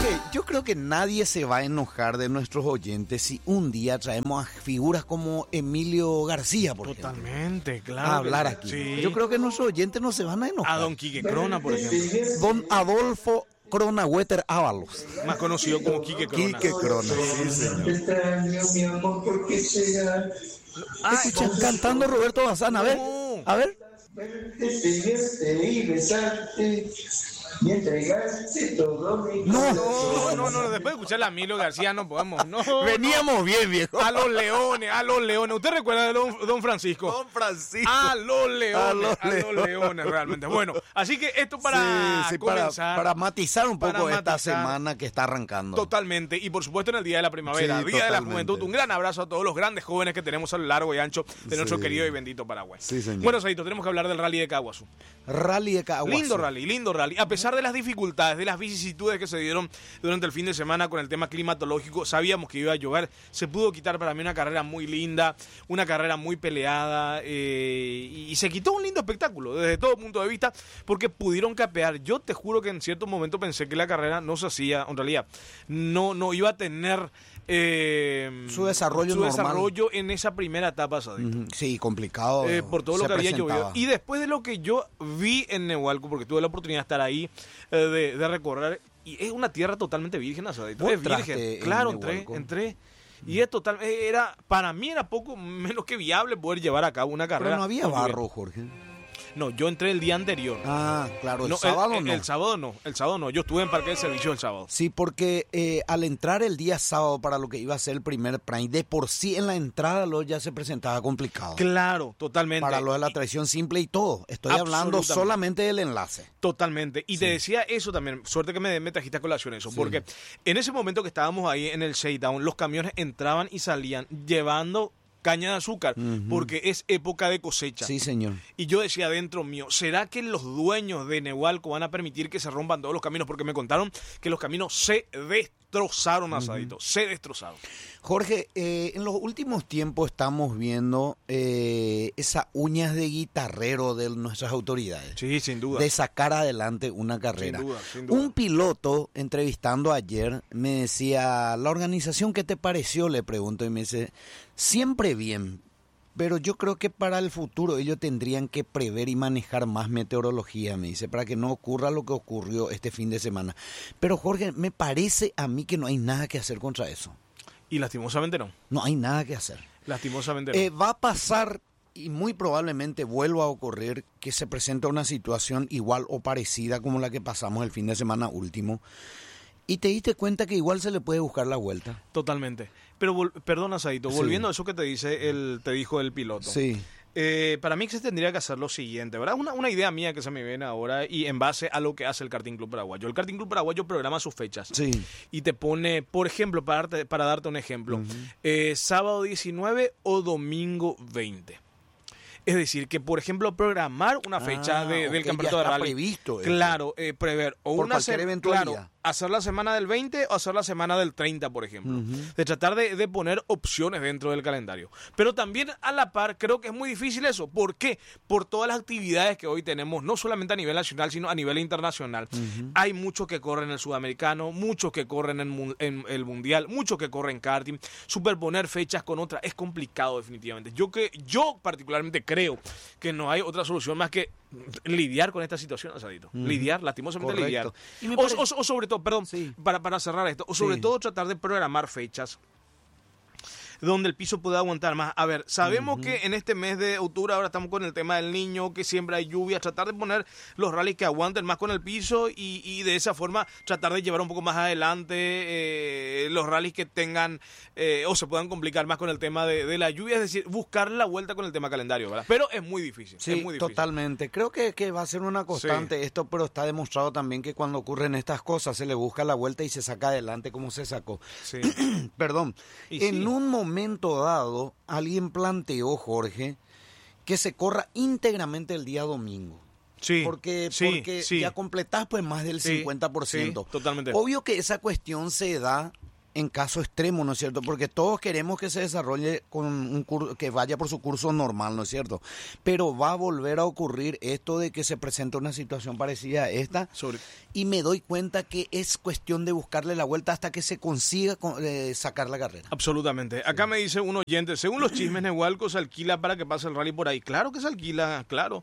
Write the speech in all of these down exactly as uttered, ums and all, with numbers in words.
Jorge, yo creo que nadie se va a enojar de nuestros oyentes si un día traemos a figuras como Emilio García, por Totalmente, ejemplo, claro. a hablar aquí. Sí. Yo creo que nuestros oyentes no se van a enojar. A don Quique Crona, por ejemplo. Don Adolfo Cronawetter Ábalos. Más conocido como Quique Crona. Quique Crona, sí, señor. Extraño, mi amor, porque sea. Ah, Escucha, cantando Roberto Bazán, a ver, No. a ver. Verte y besarte y entregarte todo mi No. No, no, no, después de escuchar a Emilio García no podemos. No, Veníamos bien, viejo. a los leones, a los leones. ¿Usted recuerda de don, don Francisco? Don Francisco. A los leones, A a los los, leones. leones, realmente. Bueno, así que esto para Sí, sí, para, comenzar. para matizar un poco para esta matizar. semana que está arrancando. Totalmente, y por supuesto en el Día de la Primavera, Sí, Día de la totalmente. Juventud, un gran abrazo a todos los grandes jóvenes que tenemos a lo largo y ancho de nuestro Sí. querido y bendito Paraguay. Sí, señor. Bueno, Sadito, tenemos que hablar del Rally de Caguazú. Rally de Caguazú. Lindo rally, lindo rally. A pesar de las dificultades, de las vicisitudes que se dieron durante el fin de semana con el tema climatológico, sabíamos que iba a llover. Se pudo quitar para mí una carrera muy linda, una carrera muy peleada, eh, y, y se quitó un lindo espectáculo desde todo punto de vista, porque pudieron capear. Yo te juro que en cierto momento pensé que la carrera no se hacía, en realidad, no, no iba a tener eh, Su desarrollo su normal. desarrollo en esa primera etapa, Sadito. Ujú, sí, complicado. Eh, por todo lo se que había presentaba. llovido. Y después de lo que yo vi en Nehualco, porque tuve la oportunidad de estar ahí, eh, de, de recorrer, y es una tierra totalmente virgen, Asadito. ¿Vos Es virgen. entraste en Claro, entré, Nehualco? entré. Y es total, eh, era, para mí era poco menos que viable poder llevar a cabo una carrera. Pero no había muy bien. barro, Jorge. No, yo entré el día anterior. Ah, claro, el No, sábado el, no. El sábado no, el sábado no. Yo estuve en Parque de Servicio el sábado. Sí, porque eh, al entrar el día sábado para lo que iba a ser el primer Prime, de por sí en la entrada lo ya se presentaba complicado. Claro, totalmente. Para lo de la Y- traición simple y todo. Estoy hablando Absolutamente. solamente del enlace. Totalmente. Y te decía eso también, suerte que me, me trajiste a colación eso, Sí. porque en ese momento que estábamos ahí en el shakedown, los camiones entraban y salían llevando caña de azúcar, Ujú. porque es época de cosecha. Sí, señor. Y yo decía dentro mío, ¿será que los dueños de Nehualco van a permitir que se rompan todos los caminos? Porque me contaron que los caminos se destrozaron, Asadito, se destrozaron. Jorge, eh, en los últimos tiempos estamos viendo eh, esas uñas de guitarrero de nuestras autoridades. Sí, sin duda. De sacar adelante una carrera. Sin duda, sin duda. Un piloto entrevistando ayer me decía, ¿la organización qué te pareció? Le pregunto y me dice, siempre bien, pero yo creo que para el futuro ellos tendrían que prever y manejar más meteorología, me dice, para que no ocurra lo que ocurrió este fin de semana. Pero Jorge, me parece a mí que no hay nada que hacer contra eso. Y lastimosamente no. No hay nada que hacer. Lastimosamente no. Eh, va a pasar y muy probablemente vuelva a ocurrir que se presente una situación igual o parecida como la que pasamos el fin de semana último. Y te diste cuenta que igual se le puede buscar la vuelta. Totalmente. Pero vol- perdona, Sadito, Sí. volviendo a eso que te dice el, te dijo el piloto. Sí. Eh, para mí que se tendría que hacer lo siguiente, ¿verdad? Una, una idea mía que se me viene ahora y en base a lo que hace el Karting Club Paraguayo. El Karting Club Paraguayo programa sus fechas Sí. y te pone, por ejemplo, para darte, para darte un ejemplo, eh, sábado diecinueve o domingo veinte. Es decir, que por ejemplo programar una fecha Ah, de- del ok, campeonato ya de está rally. previsto eso. Claro, eh, prever o Por una cualquier se- eventualidad. claro, hacer la semana del veinte o hacer la semana del treinta, por ejemplo. De tratar de, de poner opciones dentro del calendario. Pero también a la par creo que es muy difícil eso. ¿Por qué? Por todas las actividades que hoy tenemos, no solamente a nivel nacional, sino a nivel internacional. Hay muchos que corren el sudamericano, muchos que corren en, mun- en el mundial, muchos que corren karting. Superponer fechas con otras es complicado definitivamente. Yo que yo particularmente creo que no hay otra solución más que lidiar con esta situación, Asadito. Lidiar, lastimosamente Correcto. lidiar. Y me O, parece- o- o sobre todo, perdón, Sí. para, para cerrar esto, o sobre Sí. todo tratar de programar fechas donde el piso pueda aguantar más. A ver, sabemos que en este mes de octubre ahora estamos con el tema del niño, que siempre hay lluvia, tratar de poner los rallies que aguanten más con el piso y, y de esa forma tratar de llevar un poco más adelante eh, los rallies que tengan eh, o se puedan complicar más con el tema de, de la lluvia, es decir, buscar la vuelta con el tema calendario, ¿verdad? Pero es muy difícil, Sí, es muy difícil. totalmente. Creo que, que va a ser una constante esto, pero está demostrado también que cuando ocurren estas cosas se le busca la vuelta y se saca adelante como se sacó. Sí. Perdón. Y En sí. un momento dado, alguien planteó, Jorge, que se corra íntegramente el día domingo. Sí, Porque, sí, porque sí. ya completás pues más del Sí, cincuenta por ciento. sí, totalmente. Obvio que esa cuestión se da en caso extremo, ¿no es cierto? Porque todos queremos que se desarrolle con un curso, que vaya por su curso normal, ¿no es cierto? Pero va a volver a ocurrir esto de que se presenta una situación parecida a esta. Sobre... Y me doy cuenta que es cuestión de buscarle la vuelta hasta que se consiga eh, sacar la carrera. Absolutamente. Acá sí. Me dice un oyente, según los chismes, Nehualco se alquila para que pase el rally por ahí. Claro que se alquila, claro.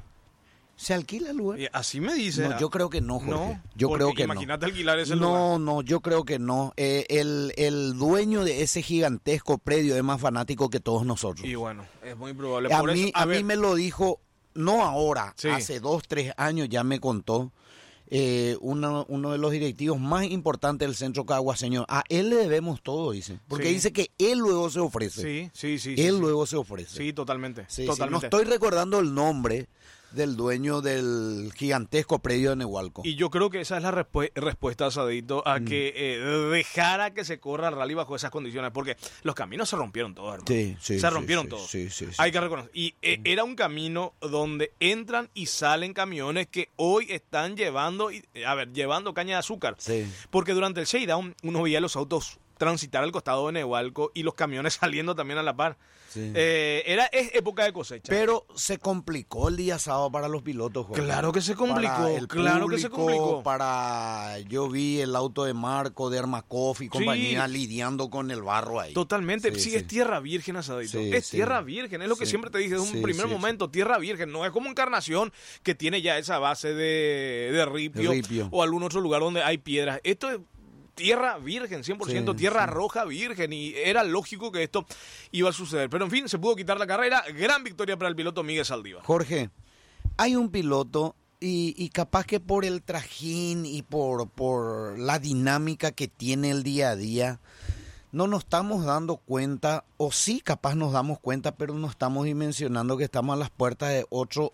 ¿Se alquila el lugar? Así me dice. No, yo creo que no, Jorge. No, yo creo que imagínate no. alquilar ese no, lugar. No, no, yo creo que no. Eh, el, el dueño de ese gigantesco predio es más fanático que todos nosotros. Y bueno, es muy probable. A, Por mí, eso, a, a ver. mí me lo dijo, no ahora, sí. hace dos, tres años ya me contó eh, uno, uno de los directivos más importantes del centro caguaseño. A él le debemos todo, dice. Porque sí. dice que él luego se ofrece. Sí, sí, sí. Él sí, luego sí. se ofrece. Sí, totalmente. Sí, totalmente. Sí. No estoy recordando el nombre del dueño del gigantesco predio de Nehualco. Y yo creo que esa es la respu- respuesta, Sadito, a mm. que eh, dejara que se corra el rally bajo esas condiciones, porque los caminos se rompieron todos, hermano. Sí, sí, se sí, rompieron sí, todos. Sí, sí, sí. Hay que reconocer. Y eh, era un camino donde entran y salen camiones que hoy están llevando, a ver, llevando caña de azúcar. Sí. Porque durante el shakedown uno veía los autos transitar al costado de Nehualco y los camiones saliendo también a la par. Sí. Eh, era es época de cosecha. Pero se complicó el día sábado para los pilotos, Jorge. Claro que se complicó, el claro público, que se complicó. Para yo vi el auto de Marco, de Ermakov y compañía sí. lidiando con el barro ahí. Totalmente, sí, sí, sí. Es tierra virgen, Asadito. Sí, es sí. tierra virgen, es lo que sí. siempre te dije desde un sí, primer sí, momento, sí. tierra virgen. No es como Encarnación que tiene ya esa base de, de ripio, ripio o algún otro lugar donde hay piedras. Esto es tierra virgen, cien por ciento, sí, tierra sí. roja virgen, y era lógico que esto iba a suceder. Pero en fin, se pudo quitar la carrera. Gran victoria para el piloto Miguel Saldívar. Jorge, hay un piloto y, y capaz que por el trajín y por, por la dinámica que tiene el día a día, no nos estamos dando cuenta, o sí capaz nos damos cuenta, pero no estamos dimensionando que estamos a las puertas de otro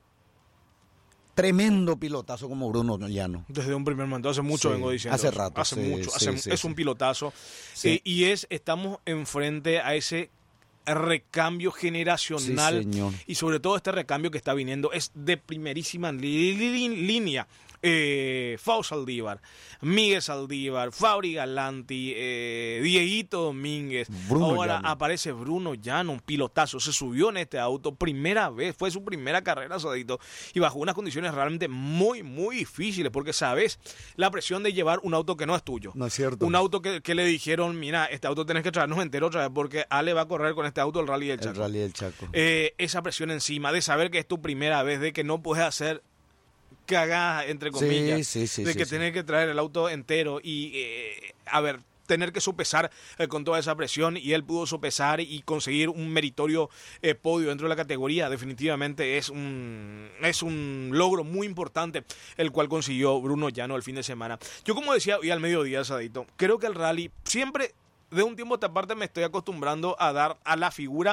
tremendo pilotazo como Bruno Llano. Desde un primer momento, hace mucho sí, vengo diciendo. Hace rato. Hace sí, mucho, sí, hace, sí, es sí. un pilotazo. Sí. Eh, y es, estamos enfrente a ese recambio generacional. Sí, señor. Y sobre todo este recambio que está viniendo es de primerísima li, li, li, línea. Eh, Fau Saldívar, Miguel Saldívar, Fabri Galanti, eh, Dieguito Domínguez. Bruno Ahora Llano. aparece Bruno Llano, un pilotazo. Se subió en este auto, primera vez, fue su primera carrera, Sadito, y bajo unas condiciones realmente muy, muy difíciles, porque sabes la presión de llevar un auto que no es tuyo. No es cierto. Un auto que, que le dijeron, mira, este auto tenés que traernos entero otra vez, porque Ale va a correr con este auto el Rally del Chaco. El Rally del Chaco. Eh, esa presión encima, de saber que es tu primera vez, de que no puedes hacer cagada, entre comillas, sí, sí, sí, de sí, que sí. tener que traer el auto entero y, eh, a ver, tener que sopesar eh, con toda esa presión, y él pudo sopesar y conseguir un meritorio eh, podio dentro de la categoría. Definitivamente es un, es un logro muy importante el cual consiguió Bruno Llano el fin de semana. Yo, como decía hoy al mediodía, Sadito, creo que el rally siempre... De un tiempo a esta parte me estoy acostumbrando a dar a la figura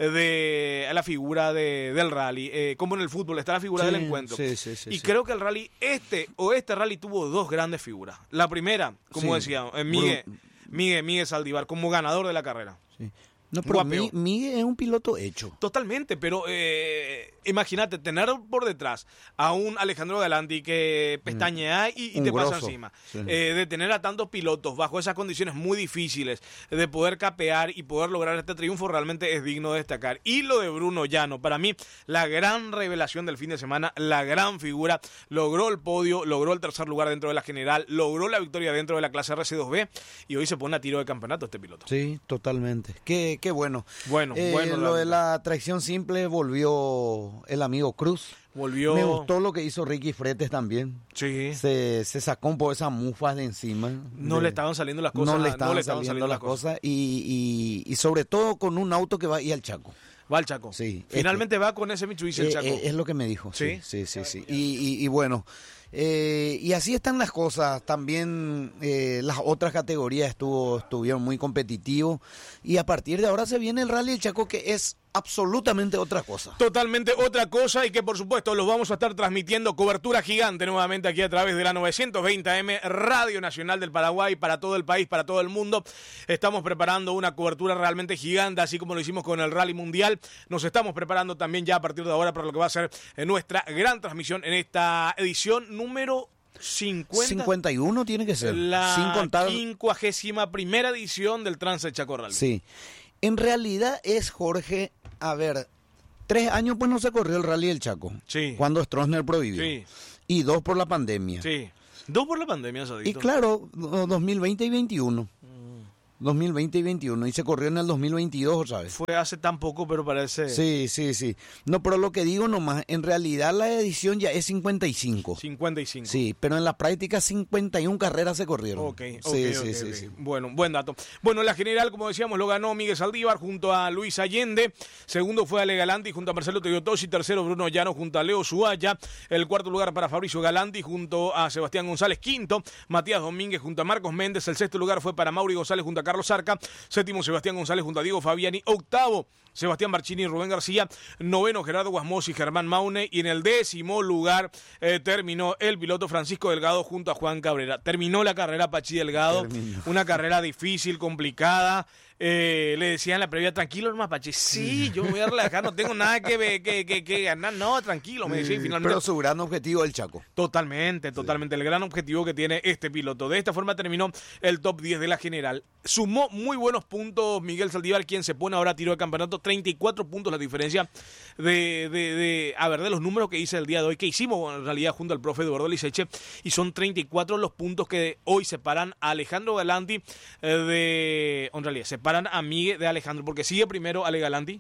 de a la figura de, del rally, eh, como en el fútbol está la figura sí, del encuentro. Sí, sí, sí, y sí. creo que el rally este o este rally tuvo dos grandes figuras. La primera, como Sí. decía, eh, Miguel, Miguel, Miguel Saldívar como ganador de la carrera. Sí. No, pero Guapeo. Mi- Miguel es un piloto hecho. Totalmente, pero eh, imagínate tener por detrás a un Alejandro Galanti que pestañea y, y Un te grosso. pasa encima. Sí. Eh, de tener a tantos pilotos bajo esas condiciones muy difíciles, de poder capear y poder lograr este triunfo, realmente es digno de destacar. Y lo de Bruno Llano, para mí, la gran revelación del fin de semana, la gran figura, logró el podio, logró el tercer lugar dentro de la general, logró la victoria dentro de la clase R C dos B, y hoy se pone a tiro de campeonato este piloto. Sí, totalmente. Qué, qué bueno. Bueno, Eh, bueno. Lo de la traición simple volvió el amigo Cruz. Volvió. Me gustó lo que hizo Ricky Fretes también. Sí. Se, se sacó un poco esas mufas de encima. No de, le estaban saliendo las cosas. No le estaban, no le estaban saliendo, saliendo las cosas. Y, y, y sobre todo con un auto que va a ir al Chaco. Va al Chaco. Sí. Finalmente va con ese Mitsubishi el Eh, Chaco. eh, es lo que me dijo. ¿Sí? Sí, sí, sí. sí. Y, y, y bueno, eh, y así están las cosas. También eh, las otras categorías estuvo, estuvieron muy competitivos. Y a partir de ahora se viene el Rally del Chaco, que es absolutamente otra cosa. Totalmente otra cosa, y que por supuesto los vamos a estar transmitiendo cobertura gigante nuevamente aquí a través de la novecientos veinte A M Radio Nacional del Paraguay, para todo el país, para todo el mundo. Estamos preparando una cobertura realmente gigante, así como lo hicimos con el Rally Mundial. Nos estamos preparando también ya a partir de ahora para lo que va a ser nuestra gran transmisión en esta edición número cincuenta cincuenta y uno tiene que ser. La sin contar... quincuagésima primera edición del Trans Chaco Rally. Sí. En realidad es, Jorge, a ver, tres años pues no se corrió el Rally del Chaco. Sí. Cuando Stroessner prohibió. Sí. Y dos por la pandemia. Sí. Dos por la pandemia, Sadito. Y claro, dos mil veinte y veintiuno. dos mil veinte y veintiuno. Y se corrió en el dos mil veintidós, ¿sabes? Fue hace tan poco, pero parece... Sí, sí, sí. No, pero lo que digo nomás, en realidad la edición ya es cincuenta y cinco. cincuenta y cinco. Sí, pero en la práctica cincuenta y una carreras se corrieron. Ok, sí, ok, sí, ok, sí, ok. sí. Bueno, buen dato. Bueno, la general, como decíamos, lo ganó Miguel Saldívar junto a Luis Allende. Segundo fue Ale Galanti junto a Marcelo Toyotoshi. Tercero, Bruno Llano junto a Leo Suaya. El cuarto lugar para Fabricio Galanti junto a Sebastián González. Quinto, Matías Domínguez junto a Marcos Méndez. El sexto lugar fue para Mauri González junto a Carlos Arca. Séptimo, Sebastián González junto a Diego Fabiani. Octavo, Sebastián Marchini y Rubén García. Noveno, Gerardo Guasmos y Germán Maune. Y en el décimo lugar eh, terminó el piloto Francisco Delgado junto a Juan Cabrera. Terminó la carrera Pachi Delgado. Terminó. Una carrera difícil, complicada. Eh, le decían en la previa, tranquilo nomás, Pachi. Sí, yo me voy a relajar, no tengo nada que, que, que, que ganar. No, tranquilo, me decía. Finalmente, pero su gran objetivo es el Chaco. Totalmente, totalmente. Sí. El gran objetivo que tiene este piloto. De esta forma terminó el top diez de la general. Sumó muy buenos puntos Miguel Saldívar, quien se pone ahora a tiro de campeonato. treinta y cuatro puntos la diferencia de, de, de, a ver, de los números que hice el día de hoy, que hicimos en realidad junto al profe Eduardo Liceche, y son treinta y cuatro los puntos que hoy separan a Alejandro Galanti eh, de, en realidad, separan a Miguel de Alejandro, porque sigue primero Ale Galanti.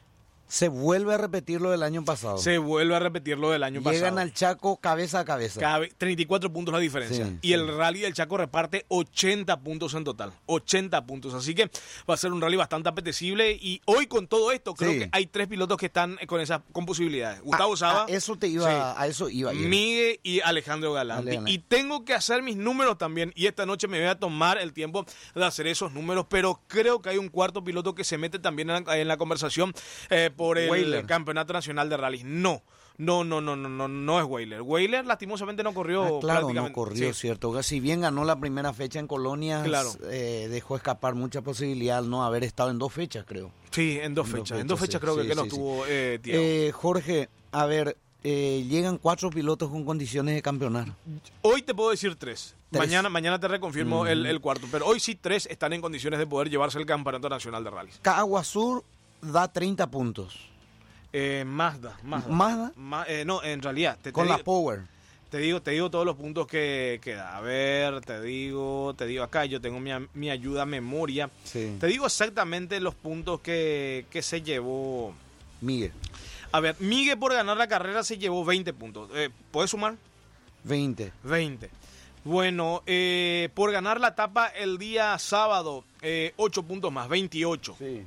Se vuelve a repetir lo del año pasado. Se vuelve a repetir lo del año Llegan pasado. Llegan al Chaco cabeza a cabeza. Cabe, treinta y cuatro puntos la diferencia. Sí, y sí. El rally del Chaco reparte ochenta puntos en total. ochenta puntos. Así que va a ser un rally bastante apetecible. Y hoy con todo esto, creo sí. que hay tres pilotos que están con esas con posibilidades. Gustavo a, Saba. A eso te iba, sí. a eso iba. Miguel y Alejandro Galanti. Ale, y tengo que hacer mis números también. Y esta noche me voy a tomar el tiempo de hacer esos números. Pero creo que hay un cuarto piloto que se mete también en la, en la conversación eh, por el Weiler. Campeonato Nacional de Rallys. No, no, no, no, no, no, no es Weiler. Weiler lastimosamente no corrió. Ah, claro, prácticamente. no corrió, sí. Cierto. Si bien ganó la primera fecha en Colonias, claro. eh, dejó escapar mucha posibilidad al no haber estado en dos fechas, creo. Sí, en dos en fechas. Dos fechas en dos fechas sí, creo sí, que, sí, que no sí, tuvo sí. Eh, eh, Jorge, a ver, eh, llegan cuatro pilotos con condiciones de campeonar. Hoy te puedo decir tres. tres. Mañana, mañana te reconfirmo uh-huh. el, el cuarto, pero hoy sí tres están en condiciones de poder llevarse el Campeonato Nacional de Rallys. Cagua Sur da treinta puntos. Eh, Mazda, Mazda. ¿Mazda? Ma, eh, no, en realidad. Te, Con te la digo, Power. Te digo, te digo todos los puntos que, que da. A ver, te digo, te digo acá, yo tengo mi, mi ayuda a memoria. Sí. Te digo exactamente los puntos que, que se llevó Miguel. A ver, Miguel por ganar la carrera se llevó veinte puntos. Eh, ¿Puedes sumar? veinte. veinte. Bueno, eh, por ganar la etapa el día sábado, eh, ocho puntos más, veintiocho. Sí.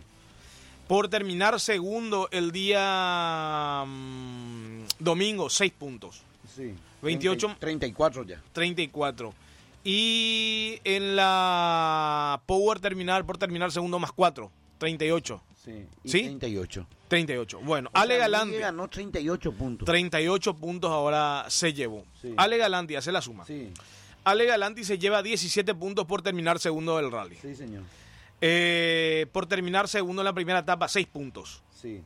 Por terminar segundo el día mmm, domingo, seis puntos. Sí. veintiocho. treinta y cuatro ya. treinta y cuatro. Y en la Power terminar, por terminar segundo más cuatro, treinta y ocho. Sí. Y ¿Sí? treinta y ocho. treinta y ocho. Bueno, o Ale sea, Galanti ganó treinta y ocho puntos. treinta y ocho puntos ahora se llevó. Sí. Ale Galanti hace la suma. Sí. Ale Galanti se lleva diecisiete puntos por terminar segundo del rally. Sí, señor. Eh, por terminar segundo en la primera etapa, seis puntos. Sí.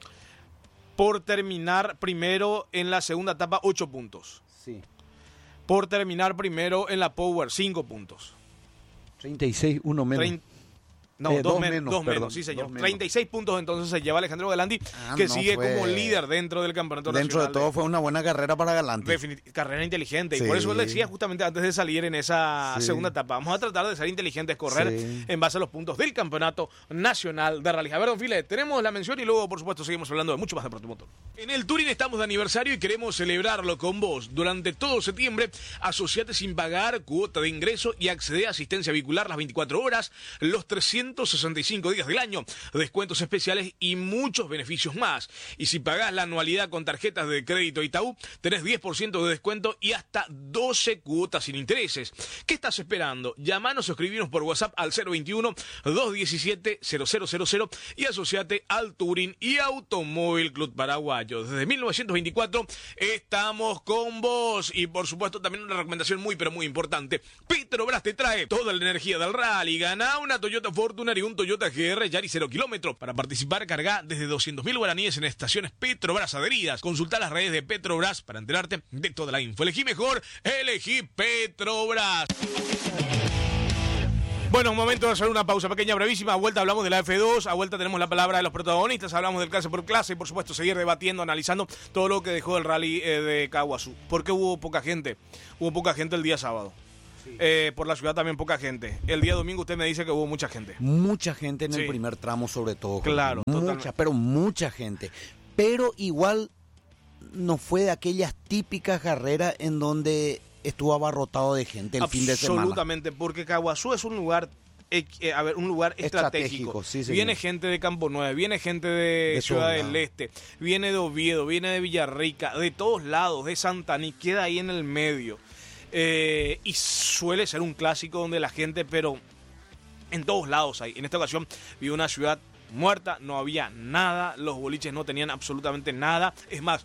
Por terminar primero en la segunda etapa, ocho puntos. Sí. Por terminar primero en la Power, cinco puntos. treinta y seis, uno menos. Trein... No, eh, dos, dos men menos, dos perdón, menos, sí señor. dos menos. treinta y seis puntos entonces se lleva Alejandro Galanti, ah, que no sigue fue... como líder dentro del campeonato dentro nacional. Dentro de todo fue una buena carrera para Galanti. Definit carrera inteligente. Sí. Y por eso él decía justamente antes de salir en esa sí. segunda etapa, vamos a tratar de ser inteligentes, correr sí. en base a los puntos del campeonato nacional de rally. A ver, don File, tenemos la mención y luego, por supuesto, seguimos hablando de mucho más de Protomotor. En el Touring estamos de aniversario y queremos celebrarlo con vos. Durante todo septiembre, asociate sin pagar cuota de ingreso y accede a asistencia vehicular las veinticuatro horas, los trescientos sesenta y cinco días del año, descuentos especiales y muchos beneficios más. Y si pagás la anualidad con tarjetas de crédito Itaú, tenés diez por ciento de descuento y hasta doce cuotas sin intereses. ¿Qué estás esperando? Llamanos o escribinos por WhatsApp al cero veintiuno, dos diecisiete, cero cero cero cero y asociate al Touring y Automóvil Club Paraguayo. Desde mil novecientos veinticuatro estamos con vos. Y por supuesto también una recomendación muy pero muy importante. Petrobras te trae toda la energía del rally. Ganá una Toyota Fortuner Fortuner y un Toyota G R Yaris cero kilómetros. Para participar, carga desde doscientos mil guaraníes en estaciones Petrobras adheridas. Consulta las redes de Petrobras para enterarte de toda la info. Elegí mejor, elegí Petrobras. Bueno, un momento de hacer una pausa pequeña, brevísima. A vuelta hablamos de la F dos, a vuelta tenemos la palabra de los protagonistas, hablamos del clase por clase y por supuesto seguir debatiendo, analizando todo lo que dejó el rally eh, de Caaguazú. ¿Por qué hubo poca gente? Hubo poca gente el día sábado. Sí. Eh, por la ciudad también poca gente. El día domingo usted me dice que hubo mucha gente. Mucha gente en sí. el primer tramo sobre todo. Claro, mucha, totalmente. Pero mucha gente. Pero igual no fue de aquellas típicas carreras en donde estuvo abarrotado de gente el fin de semana. Absolutamente, porque Caaguazú es un lugar, eh, a ver, un lugar estratégico. estratégico sí, viene gente de Campo Nueve, viene gente de, de Ciudad del Este, viene de Oviedo, viene de Villarrica, de todos lados, de Santaní, queda ahí en el medio. Eh, y suele ser un clásico donde la gente, pero en todos lados hay. En esta ocasión vi una ciudad muerta, no había nada, los boliches no tenían absolutamente nada. Es más,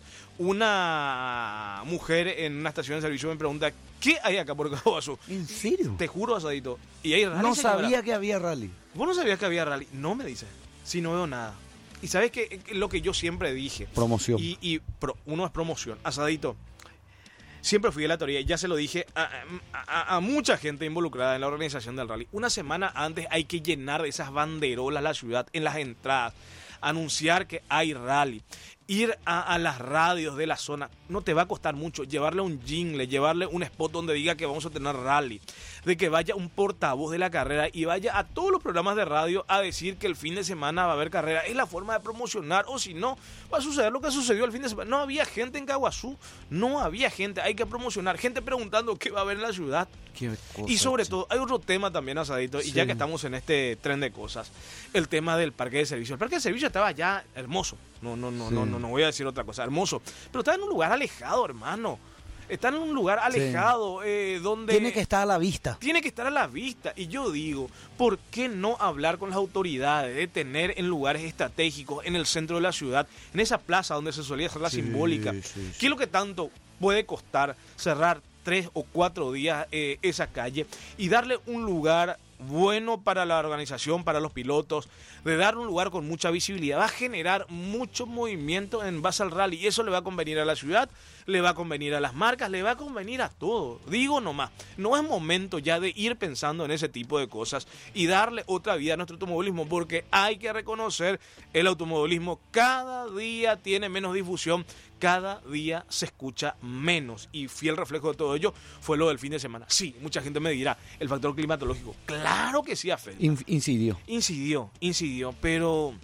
una mujer en una estación de servicio me pregunta, ¿qué hay acá por Caaguazú? ¿En serio? Te juro, asadito. ¿Y hay rally, no señora? sabía que había rally. ¿Vos no sabías que había rally? No, me dice. Si no veo nada. Y sabes que lo que yo siempre dije. Promoción. Y, y pro, uno es promoción. Asadito. Siempre fui de la teoría, ya se lo dije a, a, a mucha gente involucrada en la organización del rally. Una semana antes hay que llenar de esas banderolas la ciudad en las entradas, anunciar que hay rally, ir a, a las radios de la zona. No te va a costar mucho llevarle un jingle, llevarle un spot donde diga que vamos a tener rally, de que vaya un portavoz de la carrera y vaya a todos los programas de radio a decir que el fin de semana va a haber carrera. Es la forma de promocionar, o si no, va a suceder lo que sucedió el fin de semana. No había gente en Caaguazú, no había gente, hay que promocionar. Gente preguntando qué va a haber en la ciudad. Qué cosa, y sobre sí. todo, hay otro tema también, Asadito, sí. y ya que estamos en este tren de cosas, el tema del parque de servicio. El parque de servicio estaba ya hermoso, no, no, no, sí. no, no, no voy a decir otra cosa, hermoso, pero estaba en un lugar alejado, hermano. Está en un lugar alejado sí. eh, donde... Tiene que estar a la vista. Tiene que estar a la vista. Y yo digo, ¿por qué no hablar con las autoridades de tener en lugares estratégicos, en el centro de la ciudad, en esa plaza donde se solía hacer la sí, simbólica? Sí, sí. ¿Qué es lo que tanto puede costar cerrar tres o cuatro días eh, esa calle y darle un lugar bueno para la organización, para los pilotos, de dar un lugar con mucha visibilidad? Va a generar mucho movimiento en base al rally y eso le va a convenir a la ciudad, le va a convenir a las marcas, le va a convenir a todo. Digo nomás, no es momento ya de ir pensando en ese tipo de cosas y darle otra vida a nuestro automovilismo, porque hay que reconocer, el automovilismo cada día tiene menos difusión, cada día se escucha menos, y fiel reflejo de todo ello fue lo del fin de semana. Sí, mucha gente me dirá, el factor climatológico, claro que sí afecta. Incidió. Incidió, incidió, pero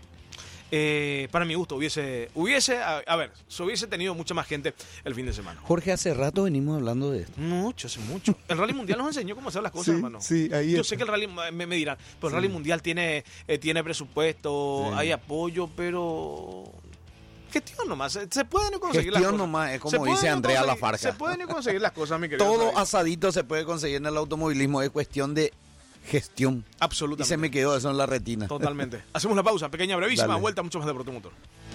eh, para mi gusto hubiese, hubiese a, a ver, se hubiese tenido mucha más gente el fin de semana. Jorge, hace rato venimos hablando de esto. Mucho, hace mucho. El Rally Mundial nos enseñó cómo hacer las cosas, sí, hermano. Sí, ahí Yo está. sé que el Rally, me, me dirán, pero el sí. Rally Mundial tiene, eh, tiene presupuesto, sí. hay apoyo, pero... Gestión nomás, se pueden conseguir Gestión las cosas. nomás, es como dice Andrea Lafarca. Se pueden conseguir las cosas, mi querido. Todo asadito se puede conseguir en el automovilismo, es cuestión de gestión. Absolutamente. Y se me quedó eso en la retina. Totalmente. Hacemos la pausa, pequeña, brevísima, Dale. vuelta, mucho más de Protomotor.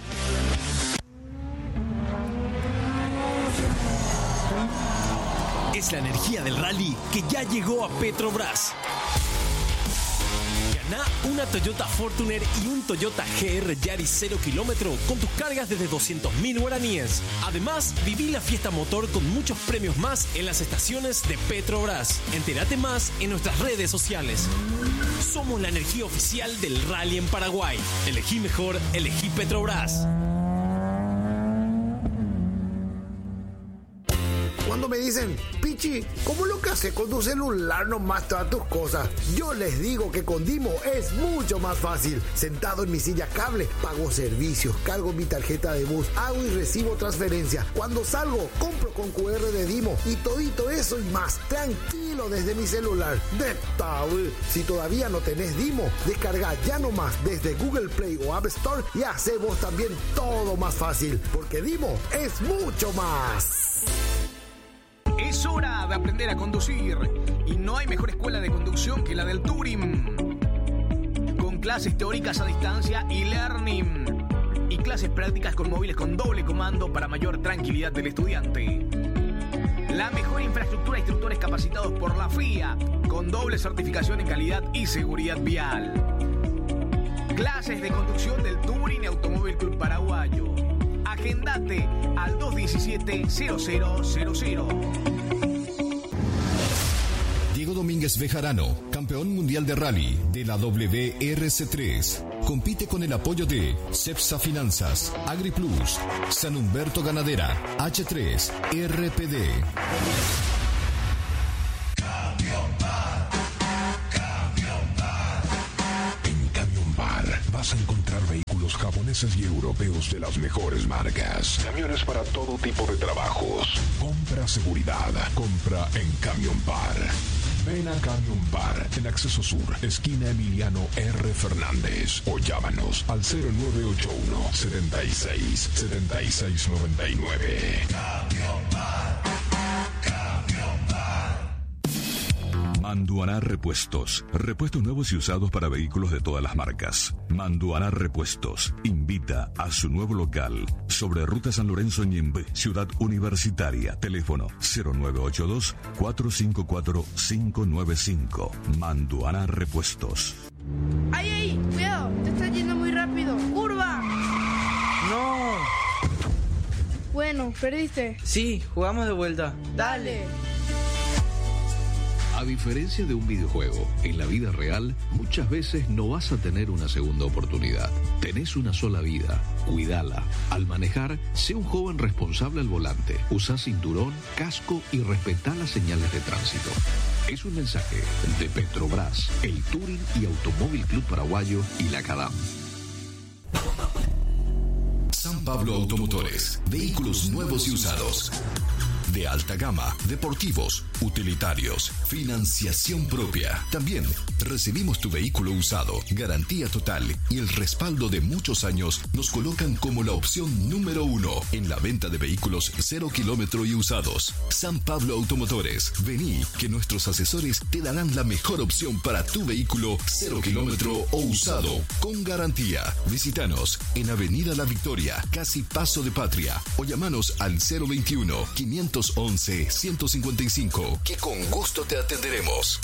Es la energía del rally que ya llegó a Petrobras. Gana una Toyota Fortuner y un Toyota G R Yaris cero kilómetro con tus cargas desde doscientos mil guaraníes. Además, viví la fiesta motor con muchos premios más en las estaciones de Petrobras. Entérate más en nuestras redes sociales. Somos la energía oficial del rally en Paraguay. Elegí mejor, elegí Petrobras. Cuando me dicen, Pichi, ¿cómo lo que haces con tu celular nomás todas tus cosas? Yo les digo que con Dimo es mucho más fácil. Sentado en mi silla cable, pago servicios, cargo mi tarjeta de bus, hago y recibo transferencia. Cuando salgo, compro con cu erre de Dimo y todito eso y más. Tranquilo desde mi celular. De Taul. Si todavía no tenés Dimo, descarga ya nomás desde Google Play o App Store y hace vos también todo más fácil. Porque Dimo es mucho más. Es hora de aprender a conducir y no hay mejor escuela de conducción que la del Turing. Con clases teóricas a distancia y learning y clases prácticas con móviles con doble comando para mayor tranquilidad del estudiante. La mejor infraestructura de instructores capacitados por la F I A, con doble certificación en calidad y seguridad vial. Clases de conducción del Touring Automóvil Club Paraguayo. Agendate al dos diecisiete cero cero cero cero. Diego Domínguez Bejarano, campeón mundial de rally de la W R C tres. Compite con el apoyo de Cepsa Finanzas, AgriPlus, San Humberto Ganadera, H tres, R P D. Camión Bar, Camión Bar. En Camión Bar vas a encontrar vehículos japoneses y europeos de las mejores marcas. Camiones para todo tipo de trabajos. Compra seguridad. Compra en Camión Bar. Ven a Camión Bar en Acceso Sur, esquina Emiliano R. Fernández. O llámanos al cero nueve ocho uno, setenta y seis, setenta y seis noventa y nueve. Camión Bar. Camión Bar. Manduaná Repuestos. Repuestos nuevos y usados para vehículos de todas las marcas. Manduaná Repuestos invita a su nuevo local sobre Ruta San Lorenzo Ñembe, Ciudad Universitaria. Teléfono cero nueve ocho dos, cuatro cinco cuatro, cinco nueve cinco. Manduaná Repuestos. ¡Ay, ay! ¡Cuidado! Te estás yendo muy rápido. ¡Curva! ¡No! Bueno, perdiste. Sí, jugamos de vuelta. Dale. A diferencia de un videojuego, en la vida real muchas veces no vas a tener una segunda oportunidad. Tenés una sola vida, cuídala. Al manejar, sé un joven responsable al volante. Usa cinturón, casco y respetá las señales de tránsito. Es un mensaje de Petrobras, el Touring y Automóvil Club Paraguayo y la CADAM. San Pablo Automotores, vehículos nuevos y usados. De alta gama, deportivos, utilitarios, financiación propia. También recibimos tu vehículo usado, garantía total y el respaldo de muchos años nos colocan como la opción número uno en la venta de vehículos cero kilómetro y usados. San Pablo Automotores, vení que nuestros asesores te darán la mejor opción para tu vehículo cero kilómetro o usado con garantía. Visítanos en Avenida La Victoria, casi Paso de Patria, o llamanos al cero veintiuno, quinientos once, ciento cincuenta y cinco, que con gusto te atenderemos.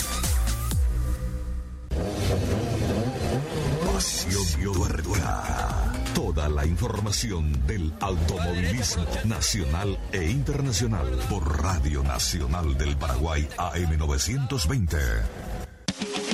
Pasión Tuerca. Toda la información del automovilismo nacional e internacional por Radio Nacional del Paraguay A M novecientos veinte.